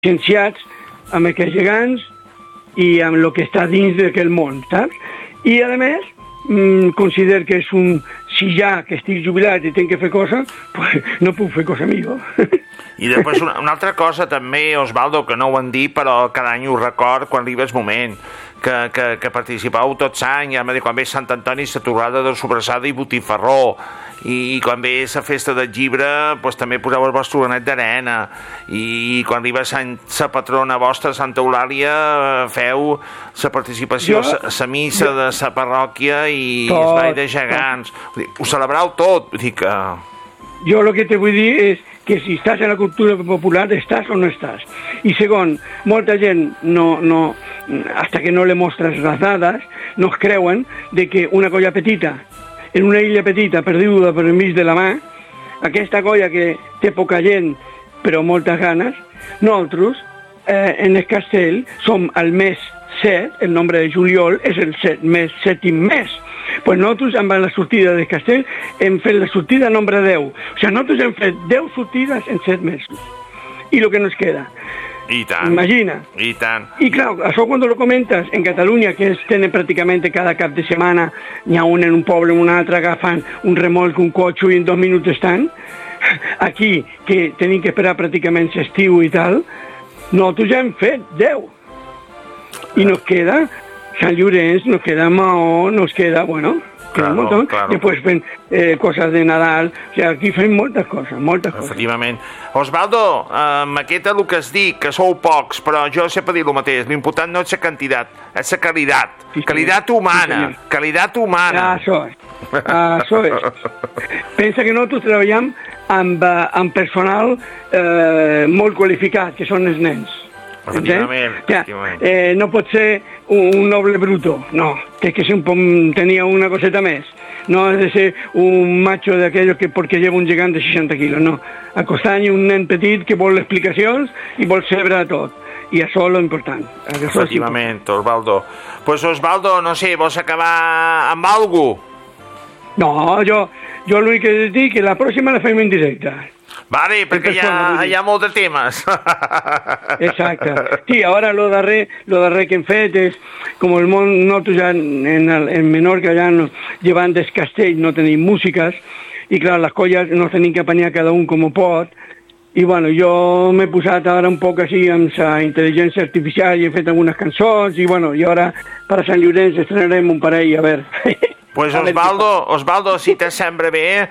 llicenciats amb aquests gegants i amb el que està dins d'aquell món, saps? I, a més, considero que és si ja que estic jubilat i tinc que fer cosa, pues no puc fer cosa millor. I després una altra cosa també, Osvaldo, que no ho han dit, però cada any ho record quan arriba el moment, que participeu tots anys, quan ve Sant Antoni, la torrada de Sobrassada i Botifarró, i quan ve la festa del llibre pues, també poseu el vostre granet d'arena, i quan arriba la patrona vostra, Santa Eulàlia, feu la participació a la missa de la parròquia i el ball de gegants. Ho celebreu tot, vull dir que... Jo el que te vull dir és que si estàs en la cultura popular, estàs o no estàs. I segon, molta gent hasta que no le mostres les dades, no es creuen de que una colla petita, en una illa petita, perduda per enmig de la mà, aquesta colla que té poca gent, però moltes ganes, nosaltres, en el castell, som el mes 7, el nombre de juliol és el sèptim mes. Pues nosaltres, amb la sortida del castell, hem fet la sortida nombre 10. O sigui, nosaltres hem fet 10 sortides en 7 mesos. I el que nos queda. I tant. Imagina. I tant. I clar, això quan lo comentes en Catalunya, que tenen pràcticament cada cap de setmana, n'hi ha un en un poble, un altre, agafant un remolc, un cotxe i en 2 minuts estan. Aquí, que tenim que esperar pràcticament l'estiu i tal, nosaltres ja hem fet 10. I nos queda Sant Llorenç, nos queda Maó, nos queda, bueno, claro, un montón. Claro. Después ven cosas de Nadal, o sea, aquí fem moltes coses. Efectivament. Osvaldo, amb aquest el que has dit, que sou pocs, però jo sempre dic el mateix, l'important no és la quantitat, és la qualitat. Sí, qualitat humana, sí, qualitat humana. Això és. Pensa que nosaltres treballem amb personal molt qualificat, que són els nens. Efectivament. No pot ser un noble bruto, no, té que ser tenia una coseta més, no ha de ser un macho d'aquells que perquè lleva un gegant de 60 quilos, no, acostant un nen petit que vol explicacions i vol saber tot, i això és l'important. Efectivament, Osvaldo. Pues Osvaldo, no sé, vols acabar amb algú? No, jo l'únic que dic que la pròxima la fem en directe. Vale, perquè hi ha molt de temes. Exacte. Sí, ara lo darrer que hem fet és, com el món, nosaltres ja en Menorca ja llevant del castell no tenim músiques, i clar, les colles nos tenim que apanyar cada un com pot, i bueno, jo m'he posat ara un poc així amb la intel·ligència artificial i he fet algunes cançons, i bueno, i ara per a Sant Llorenç estrenarem un parell, a veure. Pues Osvaldo, si te sembla bé,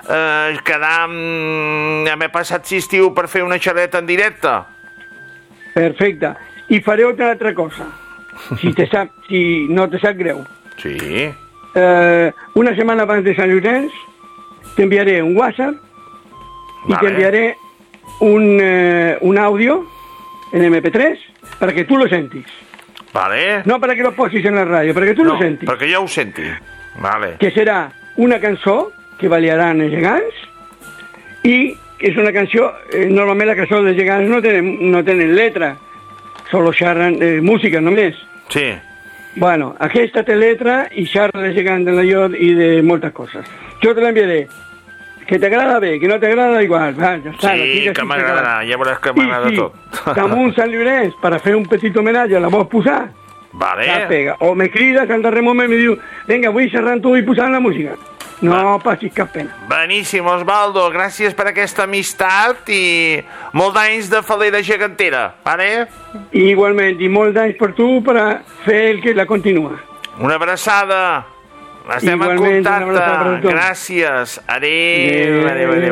m'he passat l'estiu per fer una xerreta en directe. Perfecte. I faré una altra cosa, si no te sap greu. Sí. Una setmana abans de Sant Llorenç t'enviaré un WhatsApp i t'enviaré un audio en MP3 perquè tu lo sentis. Vale. No perquè lo posis en la ràdio, perquè tu lo sentis. Perquè jo ho senti. Vale. Que serà una cançó que baliaran els gegants i és una canció, normalment la cançó dels gegants no tenen letra, solo xerren música només. Sí. Bueno, aquesta té letra i xerra de gegants de la llot i de moltes coses. Jo te l'enviaré. Que t'agrada bé, que no t'agrada igual. Va, ja està, sí, que m'agradarà, ja veuràs que m'agrada tot. Damunt Sant Llorenç, per a fer un petit homenatge, la vols posar? Vale. La pega. O me crides al darrer moment i me diu, vinga, vull xerrar amb tu i posar la música. No passis cap pena. Beníssim, Osvaldo, gràcies per aquesta amistat i molt d'anys de falera gegantera, vale? Igualment, i molt d'anys per tu per a fer el que la continua. Una abraçada. Estem en contacte. Gràcies. Adéu.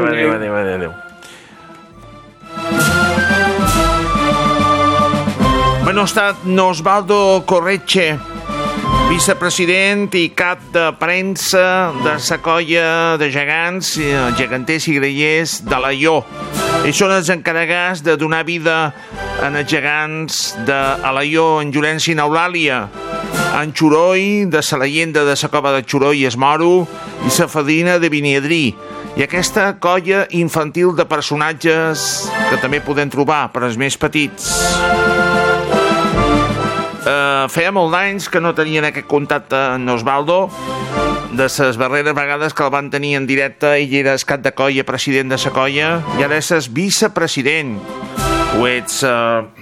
Bueno, ha estat Osvaldo Corretxe, vicepresident i cap de premsa de la colla de gegants, geganters i grellers de Alaior. Ells són els encarregats de donar vida en els gegants d'Alaior, en Llorenç i n'Eulàlia, en Xuroi, de la leyenda de la cova de Xuroi es Moro, i la fadrina de Biniadrí, i aquesta colla infantil de personatges que també podem trobar per als més petits. Feia molt d'anys que no tenien aquest contacte amb Osvaldo, de les darreres vegades que el van tenir en directe. Ell era el cap de colla, president de la colla, i ara és el vicepresident. Ho ets